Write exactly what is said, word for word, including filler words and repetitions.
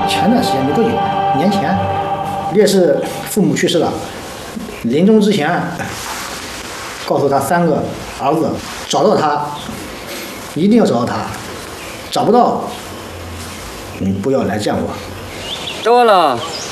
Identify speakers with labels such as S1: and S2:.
S1: 前段时间没多久，年前，烈士父母去世了，临终之前告诉他三个儿子，找到他，一定要找到他，找不到，你不要来见我。
S2: 知道了。